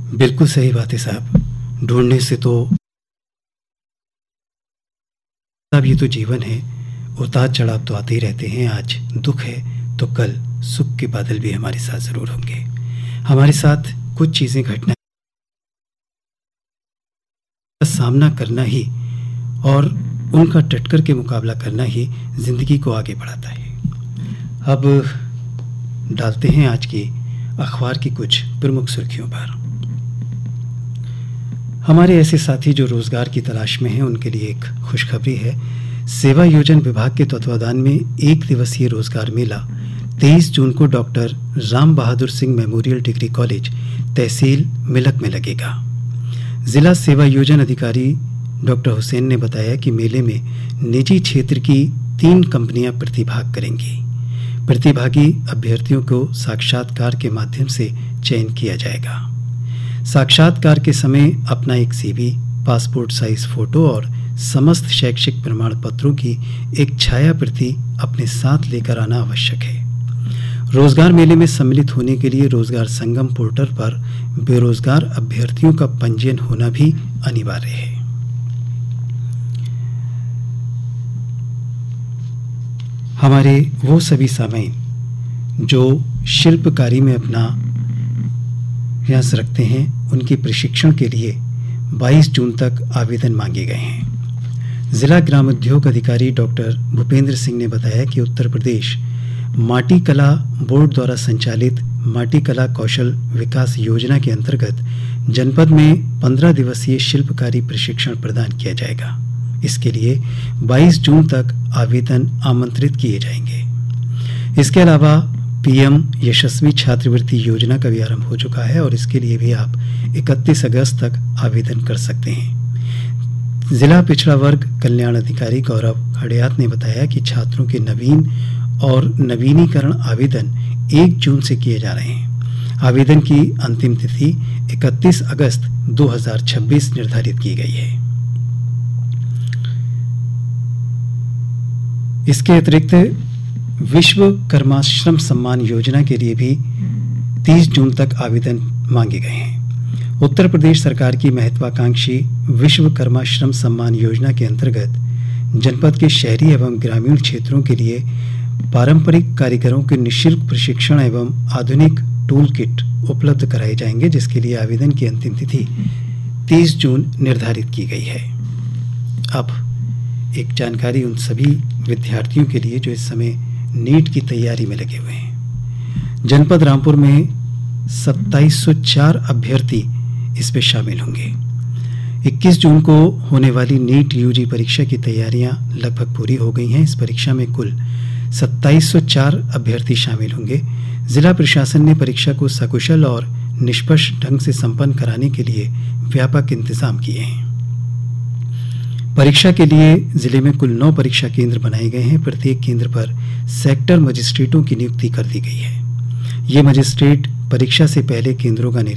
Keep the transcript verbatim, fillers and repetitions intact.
बिल्कुल सही बात है साहब। ढूंढने से तो अब ये तो जीवन है, उतार चढ़ाव तो आते ही रहते हैं। आज दुख है तो कल सुख के बादल भी हमारे साथ ज़रूर होंगे। हमारे साथ कुछ चीज़ें घटना का सामना करना ही और उनका डटकर के मुकाबला करना ही ज़िंदगी को आगे बढ़ाता है। अब डालते हैं आज की अखबार की कुछ प्रमुख सुर्खियों पर। हमारे ऐसे साथी जो रोजगार की तलाश में हैं उनके लिए एक खुशखबरी है। सेवा योजन विभाग के तत्वाधान में एक दिवसीय रोजगार मेला तेईस जून को doctor Ram Bahadur Singh memorial degree college तहसील मिलक में लगेगा। जिला सेवा योजन अधिकारी डॉक्टर हुसैन ने बताया कि मेले में निजी क्षेत्र की तीन कंपनियां प्रतिभाग करेंगी। प्रतिभागी अभ्यर्थियों को साक्षात्कार के माध्यम से चयन किया जाएगा। साक्षात्कार के समय अपना एक सीवी, पासपोर्ट साइज फोटो और समस्त शैक्षिक प्रमाण पत्रों की एक छाया प्रति अपने साथ लेकर आना आवश्यक है। रोजगार मेले में सम्मिलित होने के लिए रोजगार संगम पोर्टल पर बेरोजगार अभ्यर्थियों का पंजीयन होना भी अनिवार्य है। हमारे वो सभी सामाइन जो शिल्पकारी में अपना प्रयास रखते हैं उनके प्रशिक्षण के लिए बाईस जून तक आवेदन मांगे गए हैं। जिला ग्रामोद्योग अधिकारी डॉक्टर भूपेंद्र सिंह ने बताया कि उत्तर प्रदेश माटी कला बोर्ड द्वारा संचालित माटी कला कौशल विकास योजना के अंतर्गत जनपद में पंद्रह दिवसीय शिल्पकारी प्रशिक्षण प्रदान किया जाएगा। इसके लिए बाईस जून तक आवेदन आमंत्रित किए जाएंगे। इसके अलावा पीएम यशस्वी छात्रवृत्ति योजना का भी आरंभ हो चुका है और इसके लिए भी आप इकतीस अगस्त तक आवेदन कर सकते हैं। जिला पिछड़ा वर्ग कल्याण अधिकारी गौरव खड़ियात ने बताया कि छात्रों के नवीन और नवीनीकरण आवेदन एक जून से किए जा रहे हैं। आवेदन की अंतिम तिथि इकतीस अगस्त दो हज़ार छब्बीस निर्धारित की गई है। इसके अतिरिक्त विश्वकर्मा श्रम सम्मान योजना के लिए भी तीस जून तक आवेदन मांगे गए हैं। उत्तर प्रदेश सरकार की महत्वाकांक्षी विश्वकर्मा श्रम सम्मान योजना के अंतर्गत जनपद के शहरी एवं ग्रामीण क्षेत्रों के लिए पारंपरिक कारीगरों के निःशुल्क प्रशिक्षण एवं आधुनिक टूल किट उपलब्ध कराए जाएंगे, जिसके लिए आवेदन की अंतिम तिथि तीस जून निर्धारित की गई है। अब एक जानकारी उन सभी विद्यार्थियों के लिए जो इस समय नीट की तैयारी में लगे हुए हैं। जनपद रामपुर में सत्ताईस सौ चार अभ्यर्थी इसमें शामिल होंगे। इक्कीस जून को होने वाली नीट यूजी परीक्षा की तैयारियां लगभग पूरी हो गई हैं। इस परीक्षा में कुल सत्ताईस सौ चार अभ्यर्थी शामिल होंगे। जिला प्रशासन ने परीक्षा को सकुशल और निष्पक्ष ढंग से संपन्न कराने के लिए व्यापक इंतजाम किए हैं। परीक्षा के लिए जिले में कुल नौ परीक्षा केंद्र बनाए गए हैं। प्रत्येक केंद्र पर सेक्टर मजिस्ट्रेटों की नियुक्ति कर दी गई है। ये मजिस्ट्रेट परीक्षा से पहले केंद्रों का